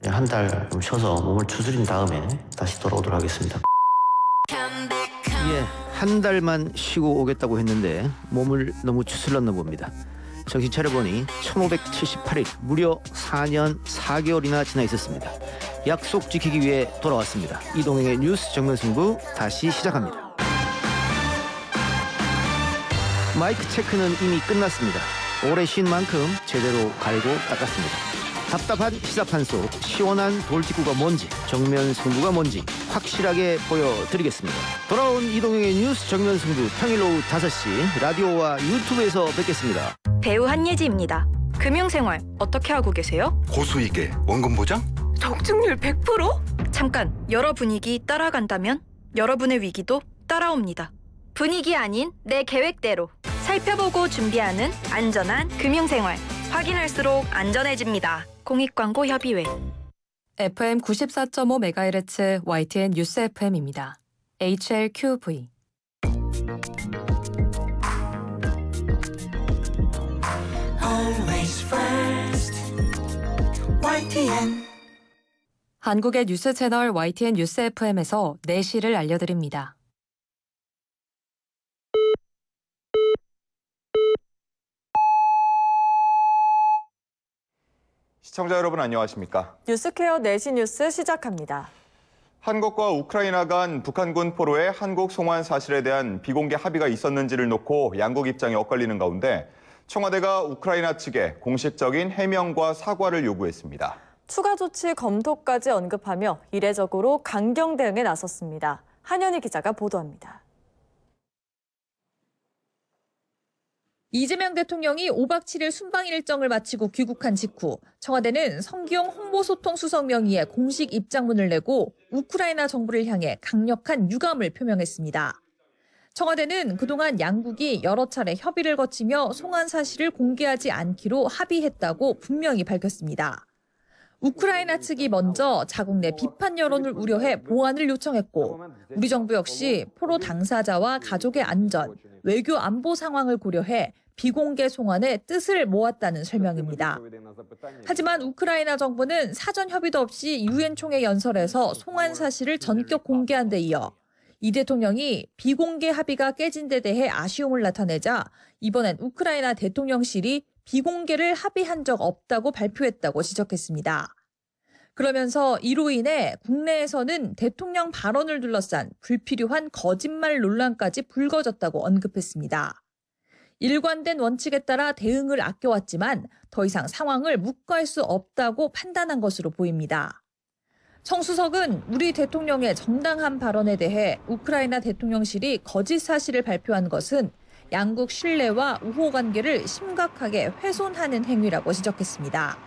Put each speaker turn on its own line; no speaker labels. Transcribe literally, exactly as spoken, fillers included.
한 달 좀 쉬어서 몸을 추스린 다음에 다시 돌아오도록 하겠습니다.
예, 한 달만 쉬고 오겠다고 했는데 몸을 너무 추슬렀나 봅니다. 정신 차려보니 천오백칠십팔 일, 무려 사 년 사 개월이나 지나 있었습니다. 약속 지키기 위해 돌아왔습니다. 이동행의 뉴스 정면 승부 다시 시작합니다. 마이크 체크는 이미 끝났습니다. 오래 쉰 만큼 제대로 갈고 닦았습니다. 답답한 시사판 속 시원한 돌직구가 뭔지, 정면 승부가 뭔지 확실하게 보여드리겠습니다. 돌아온 이동영의 뉴스 정면 승부, 평일 오후 다섯 시 라디오와 유튜브에서 뵙겠습니다.
배우 한예지입니다. 금융생활 어떻게 하고 계세요?
고수익에 원금 보장?
적중률 백 퍼센트? 잠깐, 여러 분위기 따라간다면 여러분의 위기도 따라옵니다. 분위기 아닌 내 계획대로 살펴보고 준비하는 안전한 금융생활. 확인할수록 안전해집니다. 공익광고협의회.
에프엠 구십사 점 오 메가헤르츠 와이티엔 뉴스 에프엠입니다. 에이치엘큐브이.
Always first. 와이티엔.
한국의 뉴스 채널 와이티엔 뉴스 에프엠에서 내시를 알려드립니다.
시청자 여러분 안녕하십니까?
뉴스케어 내시 뉴스 시작합니다.
한국과 우크라이나 간 북한군 포로의 한국 송환 사실에 대한 비공개 합의가 있었는지를 놓고 양국 입장이 엇갈리는 가운데 청와대가 우크라이나 측에 공식적인 해명과 사과를 요구했습니다.
추가 조치 검토까지 언급하며 이례적으로 강경 대응에 나섰습니다. 한현희 기자가 보도합니다.
이재명 대통령이 오박 칠일 순방 일정을 마치고 귀국한 직후 청와대는 성기용 홍보소통수석 명의의 공식 입장문을 내고 우크라이나 정부를 향해 강력한 유감을 표명했습니다. 청와대는 그동안 양국이 여러 차례 협의를 거치며 송환 사실을 공개하지 않기로 합의했다고 분명히 밝혔습니다. 우크라이나 측이 먼저 자국 내 비판 여론을 우려해 보완을 요청했고 우리 정부 역시 포로 당사자와 가족의 안전, 외교 안보 상황을 고려해 비공개 송환의 뜻을 모았다는 설명입니다. 하지만 우크라이나 정부는 사전 협의도 없이 유엔 총회 연설에서 송환 사실을 전격 공개한 데 이어 이 대통령이 비공개 합의가 깨진 데 대해 아쉬움을 나타내자 이번엔 우크라이나 대통령실이 비공개를 합의한 적 없다고 발표했다고 지적했습니다. 그러면서 이로 인해 국내에서는 대통령 발언을 둘러싼 불필요한 거짓말 논란까지 불거졌다고 언급했습니다. 일관된 원칙에 따라 대응을 아껴왔지만 더 이상 상황을 묵과할 수 없다고 판단한 것으로 보입니다. 청 수석은 우리 대통령의 정당한 발언에 대해 우크라이나 대통령실이 거짓 사실을 발표한 것은 양국 신뢰와 우호 관계를 심각하게 훼손하는 행위라고 지적했습니다.